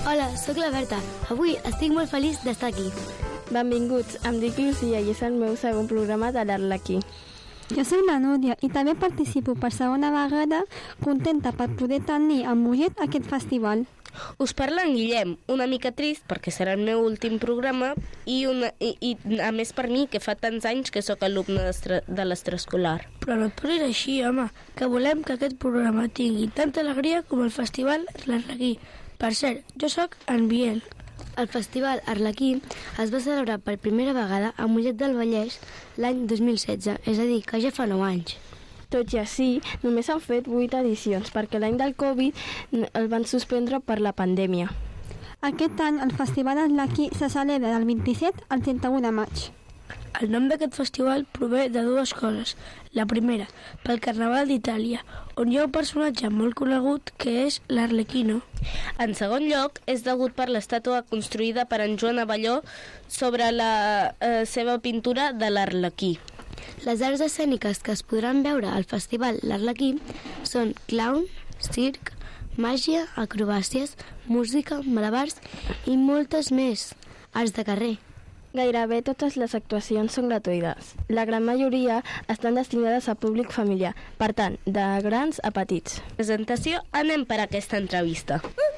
Hola, sóc la Berta. Avui estic molt feliç d'estar aquí. Benvinguts, em dic Lucía i és el meu segon programa de l'Arlequí. Jo soc la Núria i també participo per segona vegada, contenta per poder tenir a Mollet aquest festival. Us parla en Guillem, una mica trist perquè serà el meu últim programa i a més per mi, que fa tants anys que sóc alumne de l'extraescolar. Però no et posis així, home, que volem que aquest programa tingui tanta alegria com el festival l'Arlequí. Per cert, jo sóc en Biel. El Festival Arlequí es va celebrar per primera vegada a Mollet del Vallès l'any 2016, és a dir, que ja fa 9 anys. Tot i així, només han fet 8 edicions, perquè l'any del Covid el van suspendre per la pandèmia. Aquest any el Festival Arlequí se celebra del 27 al 31 de maig. El nom d'aquest festival prové de dues coses. La primera, pel Carnaval d'Itàlia, on hi ha un personatge molt conegut que és l'Arlequino. En segon lloc, és degut per l'estàtua construïda per en Joan Abelló sobre la seva pintura de l'Arlequí. Les arts escèniques que es podran veure al Festival l'Arlequí són clown, circ, màgia, acrobàcies, música, malabars i moltes més, arts de carrer. Gairebé totes les actuacions són gratuïtes. La gran majoria estan destinades a públic familiar, per tant, de grans a petits. Presentació, anem per aquesta entrevista.